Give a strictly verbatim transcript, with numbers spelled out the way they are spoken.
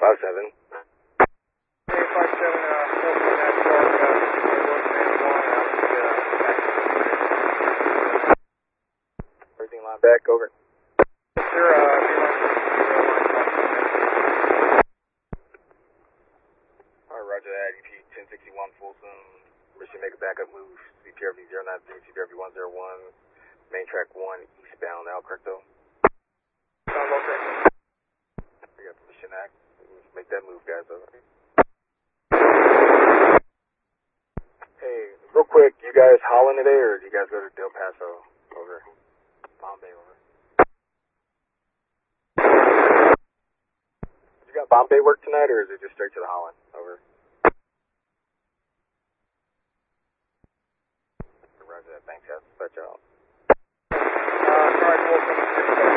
five seven. Hey, five seven, uh, Fulton, that's dark, uh, everything line back, over. Yes, sir, uh, Alright, roger that, E P ten sixty-one Folsom, permission to make a backup move, C P R V zero nine three, C P R V one zero one, main track one, eastbound, Al Correcto. sound okay. We got permission act, make that move, guys, over. Hey, real quick, you guys hauling today, or do you guys go to Del Paso, over? Bombay, over. You got Bombay work tonight, or is it just straight to the Holland? Over. Roger that. Thanks, guys. Dispatch out. Uh, sorry, Fulton,